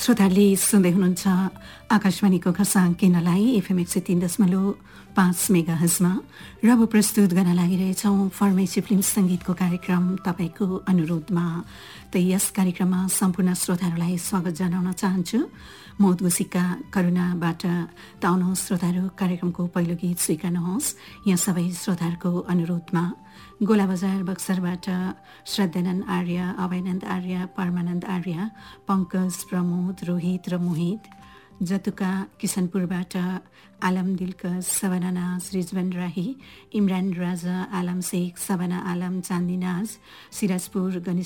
श्रोताले सुन्दै हुनुहुन्छ आकाशवाणीको खरसाङ केन्द्रलाई एफएम 103.5 मेगाहर्जमा र अब प्रस्तुत गर्न लागिरहेछौँ फर्मेसी फिल्म सङ्गीतको कार्यक्रम तपाईँको अनुरोधमा। त यस कार्यक्रममा सम्पूर्ण श्रोताहरूलाई स्वागत जनाउन चाहन्छु। म उद्घोषिका करुणाबाट त आउनुहोस् श्रोताहरू, कार्यक्रमको पहिलो गीत स्वीकार्नुहोस् यहाँ सबै श्रोताहरूको अनुरोधमा। गोला बजार बक्सरबाट श्रद्धानन्द आर्य, अभयनन्द आर्य, परमानन्द आर्य, पङ्कज, प्रमोद, रोहित र मोहित। जतुका किशनपुरबाट आलम दिलकस, सबाना नाज, रिजवान राही, इमरान राजा, आलम शेख, सबाना आलम, चान्दी नाज, सिराजपुर, गणेश